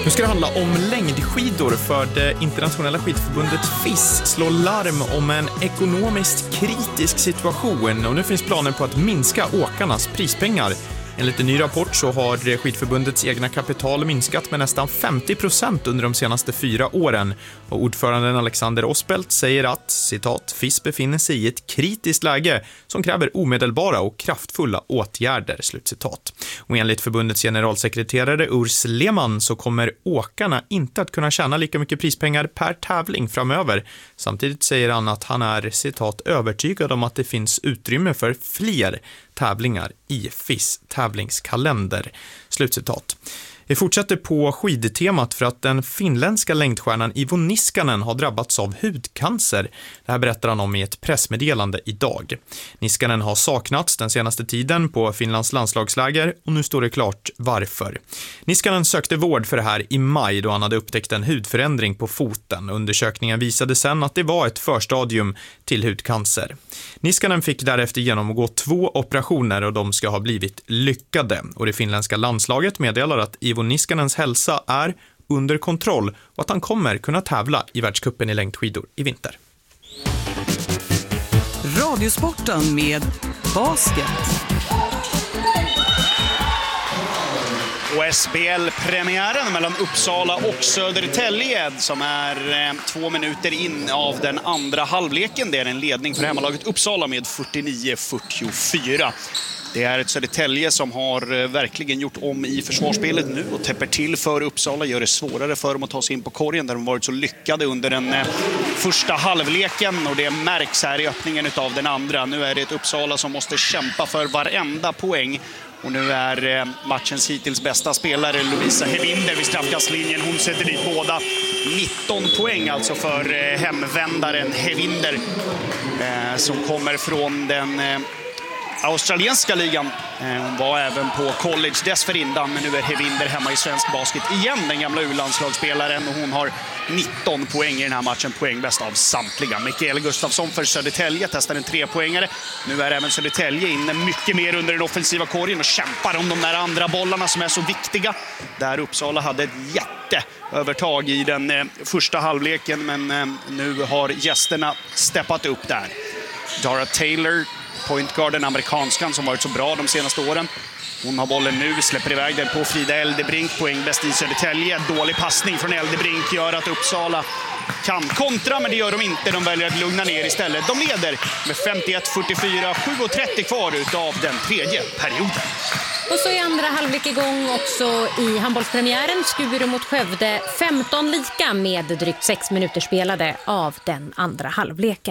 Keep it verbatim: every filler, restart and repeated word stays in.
Nu ska det handla om längdskidor, för det internationella skidförbundet F I S slår larm om en ekonomiskt kritisk situation och nu finns planer på att minska åkarnas prispengar. Enligt en ny rapport så har skidförbundets egna kapital minskat med nästan femtio procent under de senaste fyra åren. Och ordföranden Alexander Ospelt säger att, citat, F I S befinner sig i ett kritiskt läge som kräver omedelbara och kraftfulla åtgärder, slutcitat. Och enligt förbundets generalsekreterare Urs Lehmann så kommer åkarna inte att kunna tjäna lika mycket prispengar per tävling framöver. Samtidigt säger han att han är, citat, övertygad om att det finns utrymme för fler tävlingar i F I S tävlingskalender, slutcitat. Vi fortsätter på skidtemat för att den finländska längdstjärnan Iivo Niskanen har drabbats av hudcancer. Det här berättar han om i ett pressmeddelande idag. Niskanen har saknats den senaste tiden på Finlands landslagsläger och nu står det klart varför. Niskanen sökte vård för det här i maj då han hade upptäckt en hudförändring på foten. Undersökningen visade sen att det var ett förstadium till hudcancer. Niskanen fick därefter genomgå två operationer och de ska ha blivit lyckade. Och det finländska landslaget meddelar att Iivo Niskanens hälsa är under kontroll och att han kommer kunna tävla i världscupen i längdskidor i vinter. Radiosporten med basket. Och S B L-premiären mellan Uppsala och Södertälje som är eh, två minuter in av den andra halvleken. Det är en ledning för hemmalaget Uppsala med fyrtionio fyrtiofyra. Det är ett Södertälje som har verkligen gjort om i försvarsspelet nu och täpper till för Uppsala, gör det svårare för dem att ta sig in på korgen där de varit så lyckade under den eh, första halvleken, och det märks här i öppningen av den andra. Nu är det ett Uppsala som måste kämpa för varenda poäng. Och nu är eh, matchens hittills bästa spelare Lovisa Hevinder vid straffkastlinjen. Hon sätter dit båda. nitton poäng alltså för eh, hemvändaren Hevinder eh, som kommer från den eh, australienska ligan. Hon var även på college dessförinnan, men nu är Hevinder hemma i svensk basket igen, den gamla U-landslagsspelaren, och hon har nitton poäng i den här matchen, poäng bäst av samtliga. Mikael Gustafsson för Södertälje testar en trepoängare. Nu är även Södertälje inne mycket mer under den offensiva korgen och kämpar om de där andra bollarna som är så viktiga. Där Uppsala hade ett jätteövertag i den eh, första halvleken, men eh, nu har gästerna steppat upp där. Dara Taylor, pointguarden, amerikanskan som varit så bra de senaste åren. Hon har bollen nu, släpper iväg den på Frida Eldebrink, poäng bäst i Södertälje. Dålig passning från Eldebrink gör att Uppsala kan kontra, men det gör de inte. De väljer att lugna ner istället. De leder med femtioett fyrtiofyra, sju trettio kvar utav den tredje perioden. Och så är andra halvlek igång också i handbollspremiären. Skuru mot Skövde, femton lika med drygt sex minuter spelade av den andra halvleken.